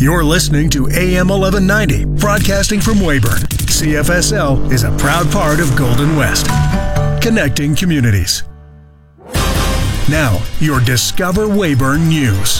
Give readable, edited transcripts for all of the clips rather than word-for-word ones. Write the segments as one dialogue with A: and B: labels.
A: You're listening to AM 1190, broadcasting from Weyburn. CFSL is a proud part of Golden West, connecting communities. Now, your Discover Weyburn News.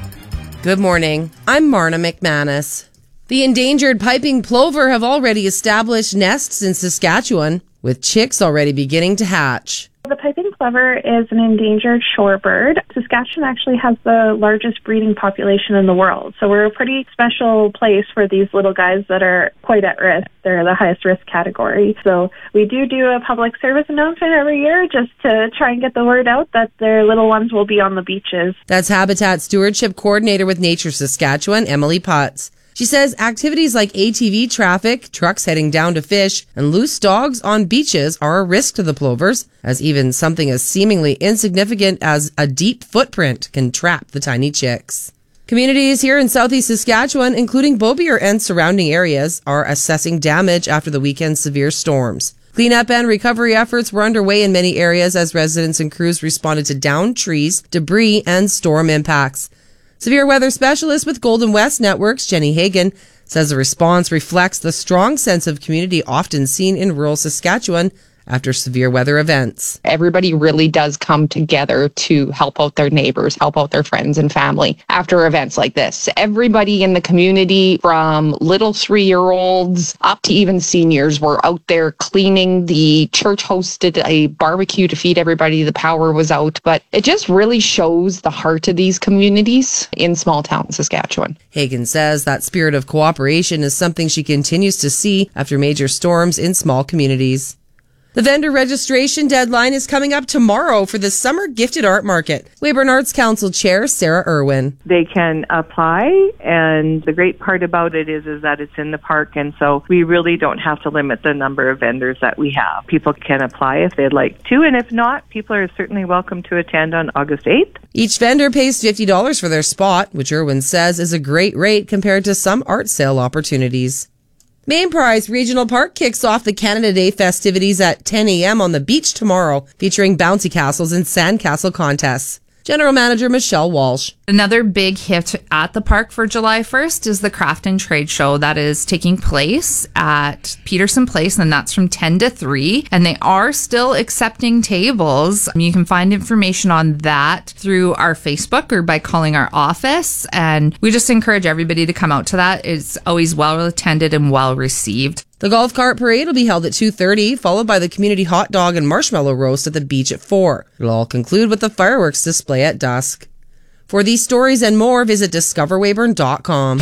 B: Good morning. I'm Marna McManus. The endangered piping plover have already established nests in Saskatchewan, with chicks already beginning to hatch.
C: The piping plover is an endangered shorebird. Saskatchewan actually has the largest breeding population in the world, so we're a pretty special place for these little guys that are quite at risk. They're the highest risk category. So we do a public service announcement every year just to try and get the word out that their little ones will be on the beaches.
B: That's Habitat Stewardship Coordinator with Nature Saskatchewan, Emily Potts. She says activities like ATV traffic, trucks heading down to fish, and loose dogs on beaches are a risk to the plovers, as even something as seemingly insignificant as a deep footprint can trap the tiny chicks. Communities here in southeast Saskatchewan, including Beaubier and surrounding areas, are assessing damage after the weekend's severe storms. Cleanup and recovery efforts were underway in many areas as residents and crews responded to downed trees, debris, and storm impacts. Severe weather specialist with Golden West Networks, Jenny Hagan, says the response reflects the strong sense of community often seen in rural Saskatchewan after severe weather events.
D: Everybody really does come together to help out their neighbors, help out their friends and family after events like this. Everybody in the community, from little 3-year-olds up to even seniors, were out there cleaning. The church hosted a barbecue to feed everybody. The power was out, but it just really shows the heart of these communities in small town Saskatchewan.
B: Hagan says that spirit of cooperation is something she continues to see after major storms in small communities. The vendor registration deadline is coming up tomorrow for the Summer Gifted Art Market. Weyburn Arts Council Chair Sarah Irwin.
E: They can apply, and the great part about it is that it's in the park, and so we really don't have to limit the number of vendors that we have. People can apply if they'd like to, and if not, people are certainly welcome to attend on August 8th.
B: Each vendor pays $50 for their spot, which Irwin says is a great rate compared to some art sale opportunities. Main Prize Regional Park kicks off the Canada Day festivities at 10 a.m. on the beach tomorrow, featuring bouncy castles and sandcastle contests. General Manager Michelle Walsh.
F: Another big hit at the park for July 1st is the Craft and Trade Show that is taking place at Peterson Place, and that's from 10 to 3. And they are still accepting tables. You can find information on that through our Facebook or by calling our office. And we just encourage everybody to come out to that. It's always well attended and well received.
B: The golf cart parade will be held at 2:30, followed by the community hot dog and marshmallow roast at the beach at 4. It'll all conclude with the fireworks display at dusk. For these stories and more, visit discoverweyburn.com.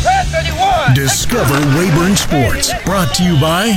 A: Discover Weyburn Sports, brought to you by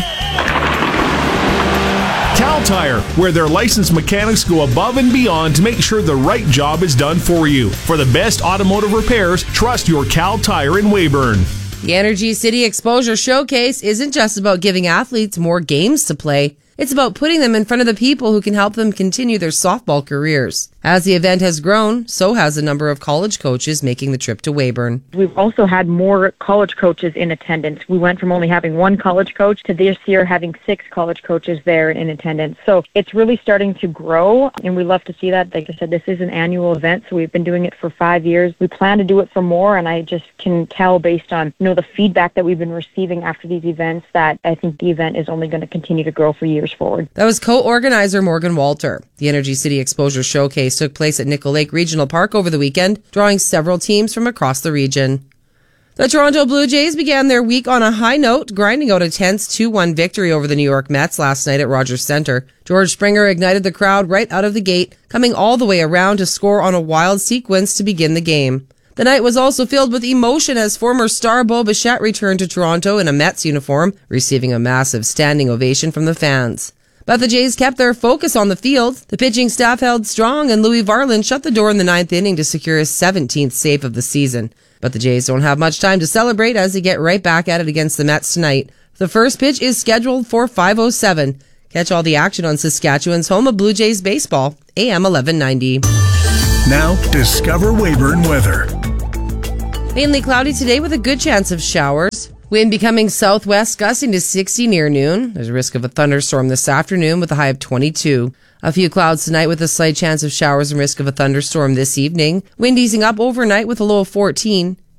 G: Cal Tire, where their licensed mechanics go above and beyond to make sure the right job is done for you. For the best automotive repairs, trust your Cal Tire in Weyburn.
B: The Energy City Exposure Showcase isn't just about giving athletes more games to play. It's about putting them in front of the people who can help them continue their softball careers. As the event has grown, so has the number of college coaches making the trip to Weyburn.
H: We've also had more college coaches in attendance. We went from only having one college coach to this year having 6 college coaches there in attendance. So it's really starting to grow, and we love to see that. Like I said, this is an annual event, so we've been doing it for 5 years. We plan to do it for more, and I just can tell based on the feedback that we've been receiving after these events that I think the event is only going to continue to grow for years forward.
B: That was co-organizer Morgan Walter. The Energy City Exposure Showcase took place at Nickel Lake Regional Park over the weekend, drawing several teams from across the region. The Toronto Blue Jays began their week on a high note, grinding out a tense 2-1 victory over the New York Mets last night at Rogers Centre. George Springer ignited the crowd right out of the gate, coming all the way around to score on a wild sequence to begin the game. The night was also filled with emotion as former star Bo Bichette returned to Toronto in a Mets uniform, receiving a massive standing ovation from the fans. But the Jays kept their focus on the field. The pitching staff held strong, and Louis Varland shut the door in the 9th inning to secure his 17th save of the season. But the Jays don't have much time to celebrate as they get right back at it against the Mets tonight. The first pitch is scheduled for 5:07. Catch all the action on Saskatchewan's home of Blue Jays baseball, AM 1190.
A: Now, Discover Weyburn weather.
B: Mainly cloudy today with a good chance of showers. Wind becoming southwest, gusting to 60 near noon. There's a risk of a thunderstorm this afternoon with a high of 22. A few clouds tonight with a slight chance of showers and risk of a thunderstorm this evening. Wind easing up overnight with a low of 14.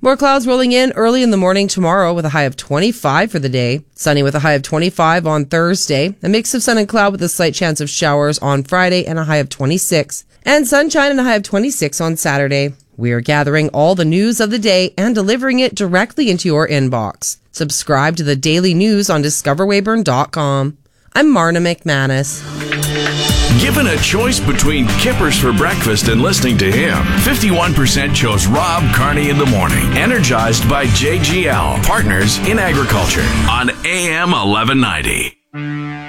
B: More clouds rolling in early in the morning tomorrow with a high of 25 for the day. Sunny with a high of 25 on Thursday. A mix of sun and cloud with a slight chance of showers on Friday and a high of 26. And sunshine and a high of 26 on Saturday. We are gathering all the news of the day and delivering it directly into your inbox. Subscribe to the daily news on discoverwayburn.com. I'm Marna McManus.
I: Given a choice between Kippers for breakfast and listening to him, 51% chose Rob Carney in the morning, energized by JGL, Partners in Agriculture, on AM 1190.